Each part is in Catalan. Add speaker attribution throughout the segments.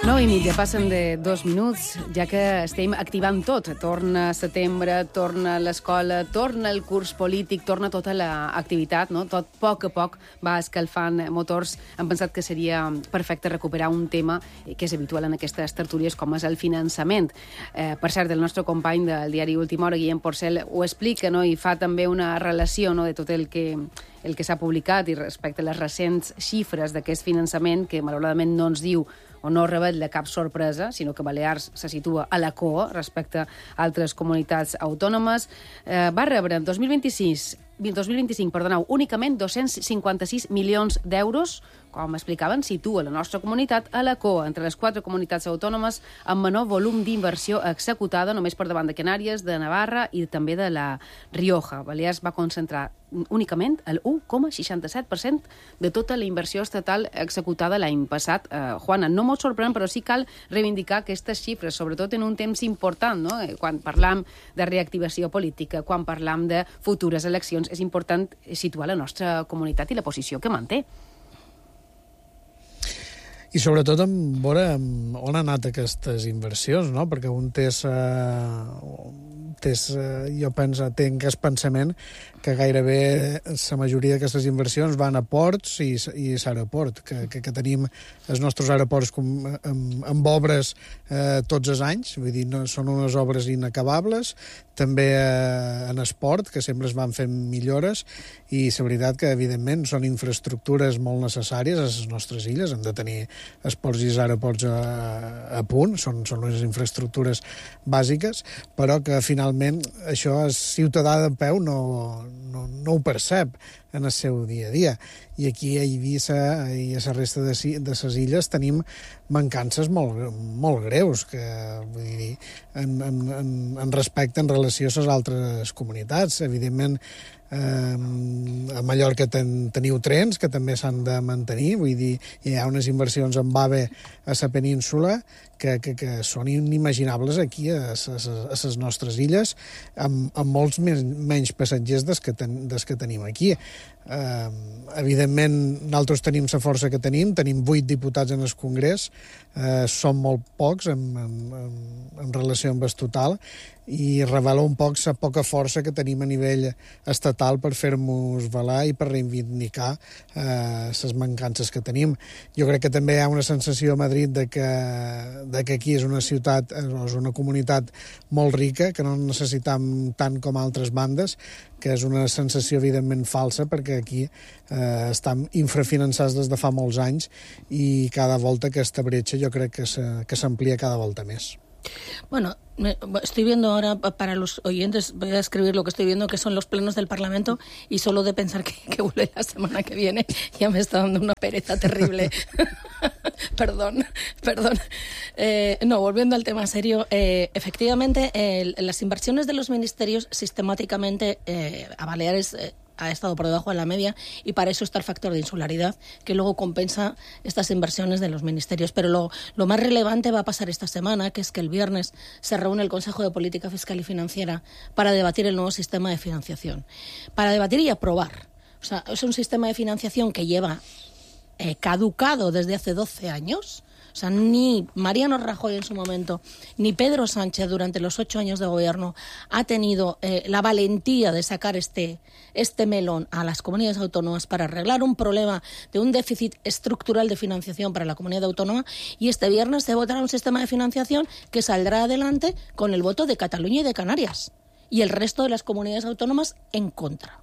Speaker 1: 9:30, passen de 2 minuts, ja que estem activant tot. Torna setembre, torna l'escola, torna el curs polític, torna tota l'activitat, no? Tot a poc va escalfant motors. Hem pensat que seria perfecte recuperar un tema que és habitual en aquestes tertúlies, com és el finançament. Per cert, el nostre company del diari Última Hora, Guillem Porcel, ho explica, no? I fa també una relació, no?, de tot el que s'ha publicat i respecte a les recents xifres d'aquest finançament, que malauradament no ens diu o no revela cap sorpresa, sinó que Balears se situa a la cua respecte a altres comunitats autònomes. Va rebre en 2025, únicament 256 milions d'euros. Com explicaven, situa la nostra comunitat a la cua entre les 4 comunitats autònomes amb menor volum d'inversió executada, només per davant de Canàries, de Navarra i també de la Rioja. Balears va concentrar únicament el 1,67% de tota la inversió estatal executada l'any passat. Juana, no molt sorprèn, però sí cal reivindicar aquestes xifres, sobretot en un temps important, no? Quan parlam de reactivació política, quan parlam de futures eleccions, és important situar la nostra comunitat i la posició que manté.
Speaker 2: I sobretot veure on han anat aquestes inversions, no? Perquè un té aquest pensament que gairebé la majoria d'aquestes inversions van a ports i l'aeroport, que tenim els nostres aeroports amb obres tots els anys, vull dir, són unes obres inacabables, també en esport, que sempre es van fent millores, i la veritat que, evidentment, són infraestructures molt necessàries a les nostres illes, hem de tenir els ports i els aeroports a punt, són unes infraestructures bàsiques, però que finalment això el ciutadà de peu no ho percep en el seu dia a dia. I aquí a Eivissa i a la resta de les illes tenim mancances molt greus, que vull dir, en respecte, en relació a les altres comunitats. Evidentment, a Mallorca teniu trens que també s'han de mantenir, vull dir, hi ha unes inversions en AVE a la península que són inimaginables aquí a les nostres illes, amb molts menys passatgers des que tenim aquí. Evidentment, nosaltres tenim la força que tenim 8 diputats en el Congrés, són molt pocs en relació amb el total, i revela un poc la poca força que tenim a nivell estatal per fer-nos valer i per reivindicar les mancances que tenim. Jo crec que també hi ha una sensació a Madrid de que aquí és una ciutat, és una comunitat molt rica, que no necessitam tant com altres bandes, que és una sensació evidentment falsa, perquè aquí estan infrafinançats des de fa molts anys i cada volta aquesta bretxa jo crec que s'amplia cada volta més.
Speaker 3: Bueno, estoy viendo ahora, para los oyentes, voy a escribir lo que estoy viendo, que son los plenos del Parlamento, y solo de pensar que vuelve la semana que viene, ya me está dando una pereza terrible. Perdón. No, volviendo al tema serio, efectivamente, las inversiones de los ministerios sistemáticamente a Baleares ha estado por debajo de la media, y para eso está el factor de insularidad, que luego compensa estas inversiones de los ministerios. Pero lo más relevante va a pasar esta semana, que es que el viernes se reúne el Consejo de Política Fiscal y Financiera para debatir el nuevo sistema de financiación. Para debatir y aprobar. O sea, es un sistema de financiación que lleva caducado desde hace 12 años. O sea, ni Mariano Rajoy en su momento, ni Pedro Sánchez durante los 8 años de gobierno ha tenido la valentía de sacar este melón a las comunidades autónomas para arreglar un problema de un déficit estructural de financiación para la comunidad autónoma, y este viernes se votará un sistema de financiación que saldrá adelante con el voto de Cataluña y de Canarias y el resto de las comunidades autónomas en contra.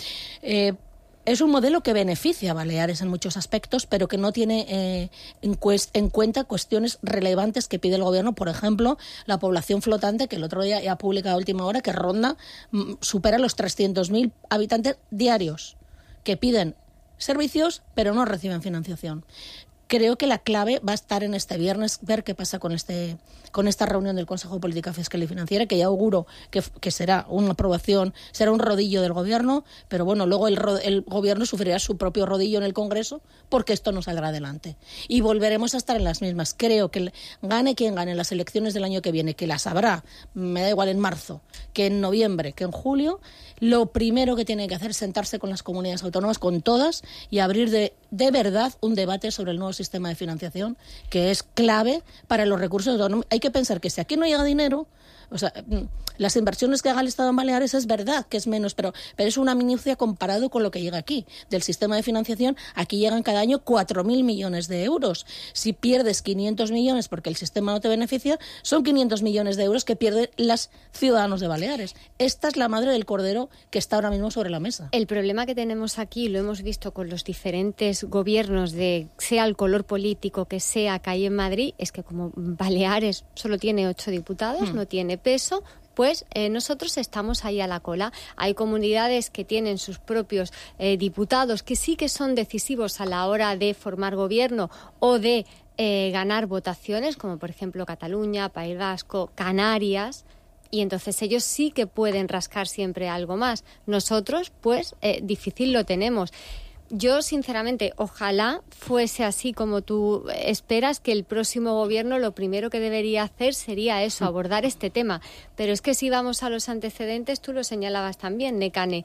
Speaker 3: Es un modelo que beneficia a Baleares en muchos aspectos, pero que no tiene en cuenta cuestiones relevantes que pide el gobierno. Por ejemplo, la población flotante, que el otro día ya ha publicado a última hora, que supera los 300.000 habitantes diarios, que piden servicios pero no reciben financiación. Creo que la clave va a estar en este viernes, ver qué pasa con esta reunión del Consejo de Política Fiscal y Financiera, que ya auguro que será una aprobación, será un rodillo del gobierno, pero bueno, luego el gobierno sufrirá su propio rodillo en el Congreso, porque esto no saldrá adelante. Y volveremos a estar en las mismas. Creo que gane quien gane las elecciones del año que viene, que las habrá, me da igual en marzo, que en noviembre, que en julio, lo primero que tiene que hacer es sentarse con las comunidades autónomas, con todas, y abrir de verdad un debate sobre el nuevo sistema de financiación que es clave para los recursos autónomos. Hay que pensar que si aquí no llega dinero, o sea, las inversiones que haga el Estado en Baleares es verdad que es menos, pero es una minucia comparado con lo que llega aquí. Del sistema de financiación, aquí llegan cada año 4.000 millones de euros. Si pierdes 500 millones porque el sistema no te beneficia, son 500 millones de euros que pierden los ciudadanos de Baleares. Esta es la madre del cordero que está ahora mismo sobre la mesa.
Speaker 4: El problema que tenemos aquí, lo hemos visto con los diferentes gobiernos, de sea el color político que sea que hay en Madrid, es que como Baleares solo tiene 8 diputados, no tiene peso, pues nosotros estamos ahí a la cola. Hay comunidades que tienen sus propios diputados que sí que son decisivos a la hora de formar gobierno o de ganar votaciones, como por ejemplo Cataluña, País Vasco, Canarias, y entonces ellos sí que pueden rascar siempre algo más. Nosotros, pues, difícil lo tenemos. Yo, sinceramente, ojalá fuese así como tú esperas, que el próximo gobierno lo primero que debería hacer sería eso, abordar este tema. Pero es que si vamos a los antecedentes, tú lo señalabas también, Nekane.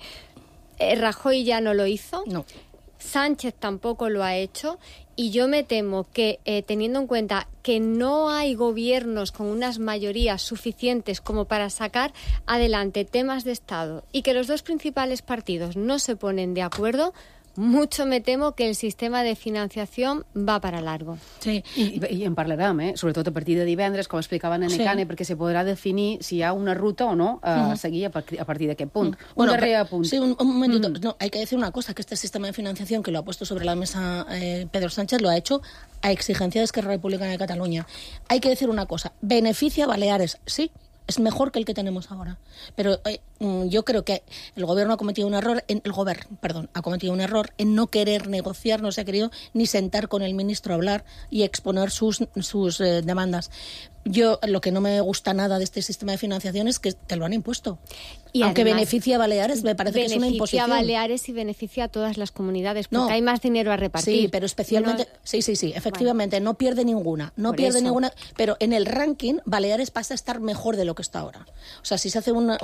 Speaker 4: Rajoy ya no lo hizo.
Speaker 3: No.
Speaker 4: Sánchez tampoco lo ha hecho, y yo me temo que, teniendo en cuenta que no hay gobiernos con unas mayorías suficientes como para sacar adelante temas de Estado, y que los dos principales partidos no se ponen de acuerdo, mucho me temo que el sistema de financiación va para largo.
Speaker 3: Sí.
Speaker 1: I en parlarem, sobretot a partir de divendres, com explicaven en Nekane, perquè se podrà definir si hi ha una ruta o no a seguir a partir d'aquest punt.
Speaker 3: Bueno,
Speaker 1: un darrer apunt.
Speaker 3: Sí, un momentito. No, hay que decir una cosa, que este sistema de financiación que lo ha puesto sobre la mesa Pedro Sánchez lo ha hecho a exigencia de Esquerra Republicana de Cataluña. Hay que decir una cosa, beneficia a Baleares, sí, es mejor que el que tenemos ahora. Pero yo creo que el gobierno ha cometido un error, ha cometido un error en no querer negociar, no se ha querido ni sentar con el ministro a hablar y exponer sus demandas. Yo, lo que no me gusta nada de este sistema de financiación es que te lo han impuesto. Y aunque además, beneficia a Baleares, me parece que es una imposición.
Speaker 4: Beneficia a Baleares y beneficia a todas las comunidades, porque hay más dinero a repartir.
Speaker 3: Sí, pero especialmente... No, sí, efectivamente, bueno, no pierde ninguna. No pierde ninguna, pero en el ranking, Baleares pasa a estar mejor de lo que está ahora. O sea, si se hace un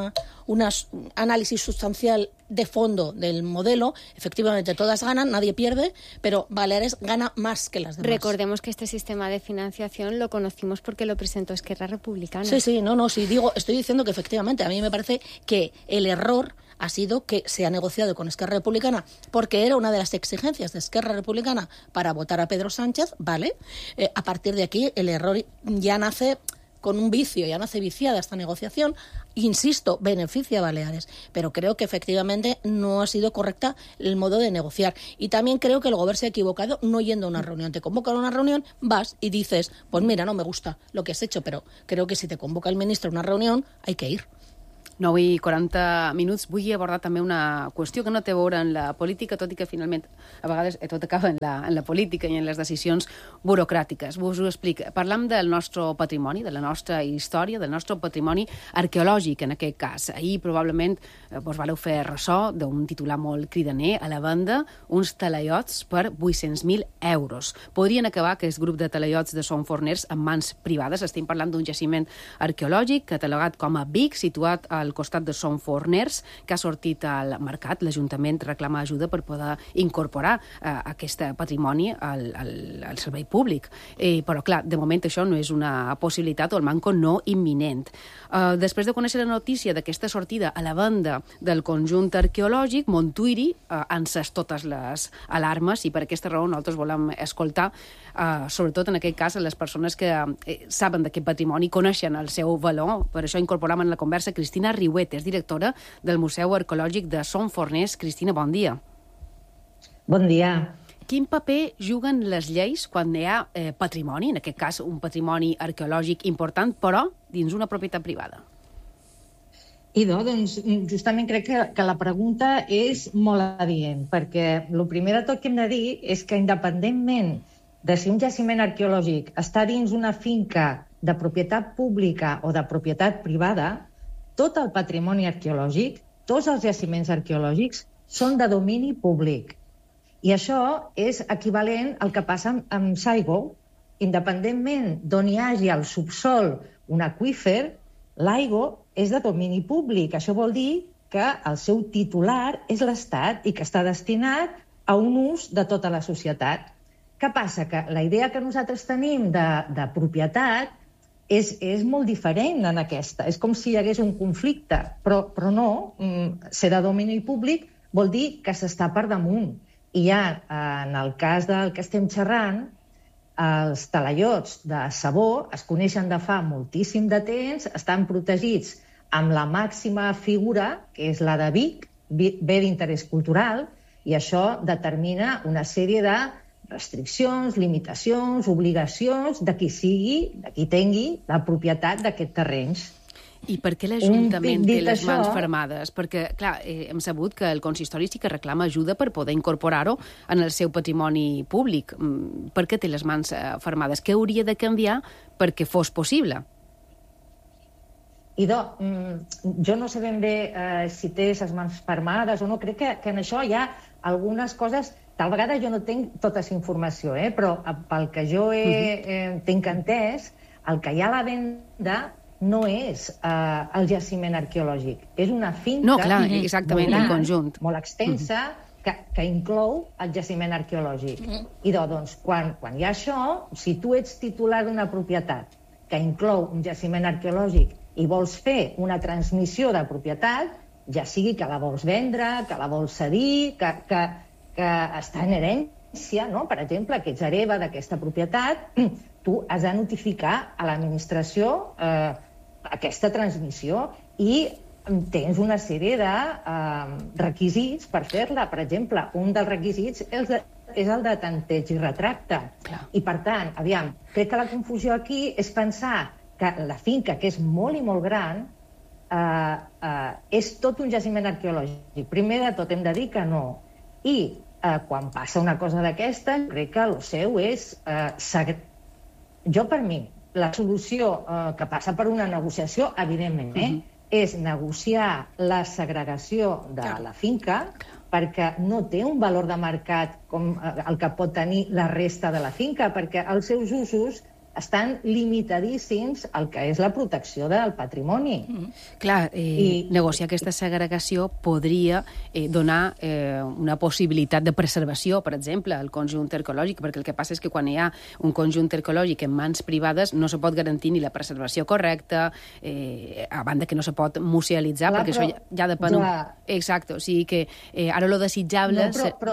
Speaker 3: análisis sustancial de fondo del modelo, efectivamente todas ganan, nadie pierde, pero Baleares gana más que las demás.
Speaker 4: Recordemos que este sistema de financiación lo conocimos porque lo presentó Esquerra Republicana.
Speaker 3: Sí, estoy diciendo que efectivamente a mí me parece que el error ha sido que se ha negociado con Esquerra Republicana porque era una de las exigencias de Esquerra Republicana para votar a Pedro Sánchez, ¿vale? A partir de aquí el error ya nace con un vicio, ya nace viciada esta negociación. Insisto, beneficia a Baleares, pero creo que efectivamente no ha sido correcta el modo de negociar. Y también creo que el gobierno se ha equivocado no yendo a una reunión. Te convocan a una reunión, vas y dices, pues mira, no me gusta lo que has hecho, pero creo que si te convoca el ministro a una reunión, hay que ir.
Speaker 1: 9:40 minuts. Vull abordar també una qüestió que no té a veure en la política, tot i que finalment a vegades tot acaba en la política i en les decisions burocràtiques. Us ho explico. Parlam del nostre patrimoni, de la nostra història, del nostre patrimoni arqueològic, en aquest cas. Ahir probablement vos vareu fer ressò d'un titular molt cridaner, a la venda uns talaiots per 800.000 euros. Podrien acabar aquest grup de talaiots de Som Forners en mans privades. Estem parlant d'un jaciment arqueològic catalogat com a BIC, situat al costat de Som Forners, que ha sortit al mercat. L'Ajuntament reclama ajuda per poder incorporar aquest patrimoni al servei públic. Però, clar, de moment això no és una possibilitat o el manco no imminent. Després de conèixer la notícia d'aquesta sortida a la venda del conjunt arqueològic, Montuïri ha encès totes les alarmes, i per aquesta raó nosaltres volem escoltar, sobretot en aquest cas, les persones que saben d'aquest patrimoni, coneixen el seu valor. Per això incorporem en la conversa Cristina Riuet, és directora del Museu Arqueològic de Som Forners. Cristina, bon dia.
Speaker 5: Bon dia.
Speaker 1: Quin paper juguen les lleis quan hi ha patrimoni, en aquest cas un patrimoni arqueològic important, però dins una propietat privada?
Speaker 5: Idò, doncs, justament crec que la pregunta és molt adient, perquè el primer de tot que hem de dir és que independentment de si un jaciment arqueològic està dins una finca de propietat pública o de propietat privada, tot el patrimoni arqueològic, tots els jaciments arqueològics són de domini públic. I això és equivalent al que passa amb l'aigua. Independentment d'on hi hagi al subsol un aqüífer, l'aigua és de domini públic. Això vol dir que el seu titular és l'Estat i que està destinat a un ús de tota la societat. Què passa? Que la idea que nosaltres tenim de propietat és molt diferent en aquesta. És com si hi hagués un conflicte, però no. Ser de domini públic vol dir que s'està per damunt. I ja, en el cas del que estem xerrant, els talaiots de sabó es coneixen de fa moltíssim de temps, estan protegits amb la màxima figura, que és la de Vic, bé d'interès cultural, i això determina una sèrie de restriccions, limitacions, obligacions de qui tingui la propietat d'aquests terrenys.
Speaker 1: I per què l'Ajuntament té les mans fermades? Perquè, clar, hem sabut que el consistori sí que reclama ajuda per poder incorporar-ho en el seu patrimoni públic. Per què té les mans fermades? Què hauria de canviar perquè fos possible?
Speaker 5: Idò, jo no sé ben bé si té les mans fermades o no. Crec que en això hi ha algunes coses. Tal vegada jo no tinc tota aquesta informació, però pel que jo tinc entès, el que hi ha a la venda no és el jaciment arqueològic. És una finca
Speaker 1: no, clar, exactament,
Speaker 5: molt,
Speaker 1: en conjunt.
Speaker 5: Molt extensa que inclou el jaciment arqueològic. I doncs, quan hi ha això, si tu ets titular d'una propietat que inclou un jaciment arqueològic i vols fer una transmissió de propietat, ja sigui que la vols vendre, que la vols cedir, que està en herència, no? Per exemple, que ets hereva d'aquesta propietat, tu has de notificar a l'administració aquesta transmissió i tens una sèrie de requisits per fer-la. Per exemple, un dels requisits és el de tanteig i retracte.
Speaker 1: Clar.
Speaker 5: I, per tant, crec que la confusió aquí és pensar que la finca, que és molt i molt gran, és tot un jaciment arqueològic. Primer de tot hem de dir que no. I quan passa una cosa d'aquesta, crec que el seu és... Jo, per mi, la solució que passa per una negociació, evidentment, és negociar la segregació de la finca perquè no té un valor de mercat com el que pot tenir la resta de la finca, perquè els seus usos estan limitadíssims al que és la protecció del patrimoni.
Speaker 1: Clar, negociar aquesta segregació podria donar una possibilitat de preservació, per exemple, al conjunt arqueològic, perquè el que passa és que quan hi ha un conjunt arqueològic en mans privades no se pot garantir ni la preservació correcta, a banda que no se pot musealitzar, perquè això ja depèn... Exacte, o sigui que ara lo desitjable...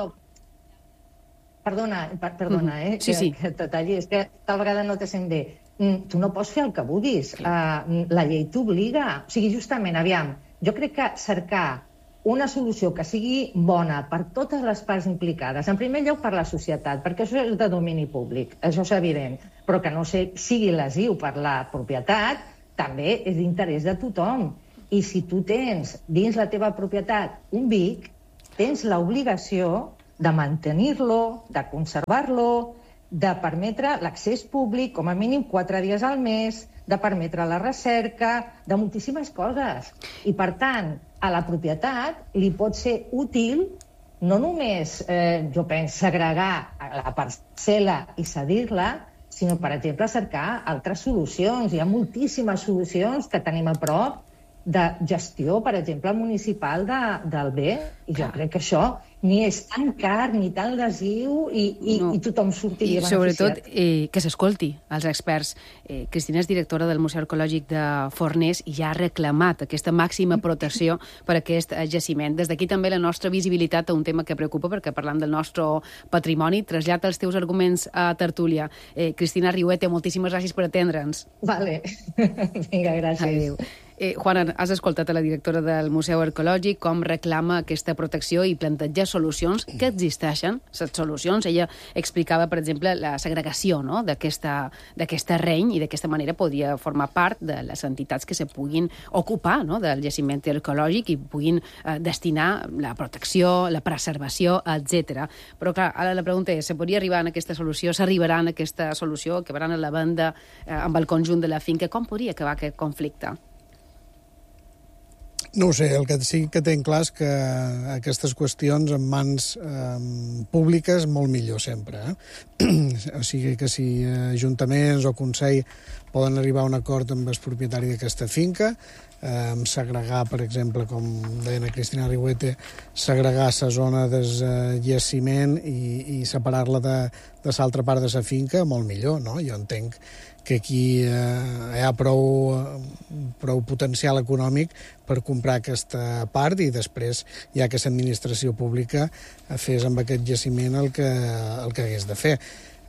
Speaker 1: Perdona, que te talli, és que tal vegada no te sent bé. Tu no pots fer el que vulguis. La llei t'obliga. O sigui, justament, jo crec que cercar una solució que sigui bona per totes les parts implicades, en primer lloc per la societat, perquè això és de domini públic, això és evident, però que no sigui lesiu per la propietat, també és d'interès de tothom. I si tu tens dins la teva propietat un Vic, tens l'obligació de mantenir-lo, de conservar-lo, de permetre l'accés públic com a mínim 4 dies al mes, de permetre la recerca, de moltíssimes coses. I, per tant, a la propietat li pot ser útil no només, jo penso, segregar la parcel·la i cedir-la, sinó, per exemple, cercar altres solucions. Hi ha moltíssimes solucions que tenim a prop de gestió, per exemple, municipal del bé, i jo crec que això ni és tan car ni tan lesiu i tothom sortiria beneficiat. I sobretot que s'escolti als experts. Cristina és directora del Museu Arqueològic de Forners i ja ha reclamat aquesta màxima protecció per a aquest jaciment. Des d'aquí també la nostra visibilitat a un tema que preocupa, perquè parlant del nostre patrimoni, trasllada els teus arguments a tertúlia. Cristina Riuete, moltíssimes gràcies per atendre'ns.
Speaker 5: Vale. Vinga, gràcies.
Speaker 1: Adéu. Juana, has escoltat a la directora del Museu Arqueològic com reclama aquesta protecció i planteja solucions que existeixen. Les solucions, ella explicava, per exemple, la segregació, no?, d'aquest terreny, i d'aquesta manera podria formar part de les entitats que se puguin ocupar, no?, del jaciment arqueològic i puguin destinar la protecció, la preservació, etc. Però, clar, ara la pregunta és, se podria arribar a aquesta solució? S'arribarà a aquesta solució? Acabaran a la venda amb el conjunt de la finca? Com podria acabar aquest conflicte?
Speaker 2: No ho sé, el que sí que tinc clar és que aquestes qüestions en mans públiques molt millor sempre. O sigui que si ajuntaments o Consell poden arribar a un acord amb el propietari d'aquesta finca, segregar, per exemple, com deia la Cristina Rihuete, segregar la zona del jaciment i separar-la de l'altra part de la finca, molt millor, no? Jo entenc que aquí hi ha prou potencial econòmic per comprar aquesta part i després, ja que l'administració pública fes amb aquest jaciment el que hagués de fer.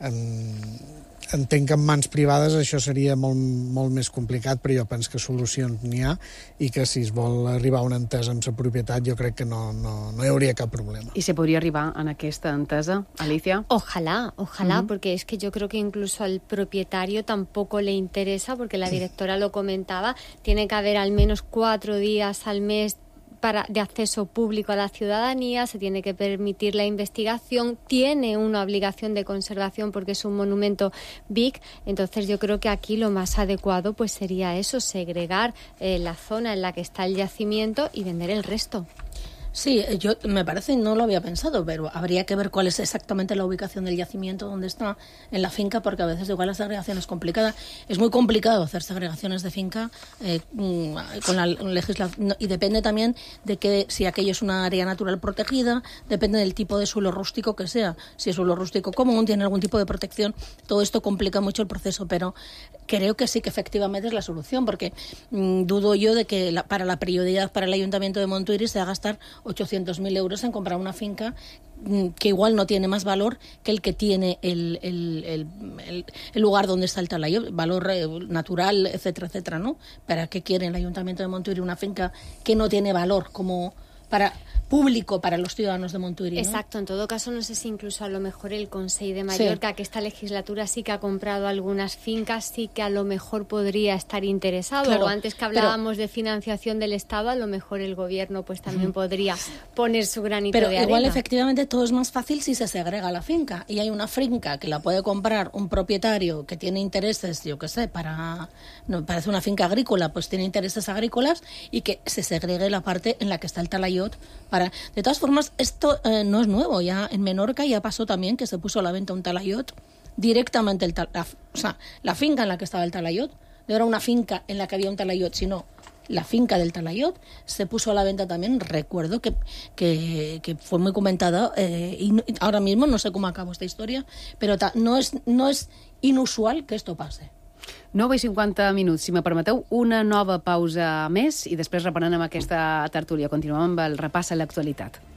Speaker 2: Entenc que en mans privades això seria molt més complicat, però jo penso que solucions n'hi ha i que si es vol arribar a una entesa amb la propietat jo crec que no hi hauria cap problema.
Speaker 1: ¿Y se podría arribar en aquesta entesa, Alicia?
Speaker 4: Ojalá, porque es que yo creo que incluso al propietario tampoco le interesa, porque la directora lo comentaba, tiene que haber al menos 4 días al mes de acceso público a la ciudadanía, se tiene que permitir la investigación, tiene una obligación de conservación porque es un monumento BIC, entonces yo creo que aquí lo más adecuado pues sería eso, segregar la zona en la que está el yacimiento y vender el resto.
Speaker 3: Sí, yo me parece, no lo había pensado, pero habría que ver cuál es exactamente la ubicación del yacimiento, dónde está en la finca, porque a veces igual la segregación es complicada. Es muy complicado hacer segregaciones de finca con la legislación, y depende también de que si aquello es una área natural protegida, depende del tipo de suelo rústico que sea. Si es suelo rústico común, tiene algún tipo de protección, todo esto complica mucho el proceso, pero creo que sí que efectivamente es la solución, porque dudo yo de que para la prioridad para el Ayuntamiento de Montuïri se va a gastar 800.000 euros en comprar una finca que igual no tiene más valor que el que tiene el lugar donde está el Talayot, valor natural, etcétera, etcétera, ¿no? ¿Para qué quiere el Ayuntamiento de Montuïri una finca que no tiene valor como para público para los ciudadanos de Montuïri, ¿no?
Speaker 4: Exacto, en todo caso no sé si incluso a lo mejor el Consell de Mallorca, que esta legislatura sí que ha comprado algunas fincas, sí que a lo mejor podría estar interesado,
Speaker 3: claro,
Speaker 4: o antes que hablábamos de financiación del Estado, a lo mejor el gobierno pues también podría poner su granito de arena.
Speaker 3: Pero igual efectivamente todo es más fácil si se segrega la finca y hay una finca que la puede comprar un propietario que tiene intereses, yo qué sé, parece una finca agrícola, pues tiene intereses agrícolas, y que se segregue la parte en la que está el Talayot. De todas formas, esto no es nuevo, ya en Menorca ya pasó también que se puso a la venta un Talayot directamente, la finca en la que estaba el Talayot, no era una finca en la que había un Talayot, sino la finca del Talayot se puso a la venta también. Recuerdo que fue muy comentada y ahora mismo no sé cómo acabó esta historia, pero no es inusual que esto pase.
Speaker 1: 9:50 minuts. Si me permeteu, una nova pausa més i després reprenem aquesta tertúlia. Continuem amb el repàs a l'actualitat.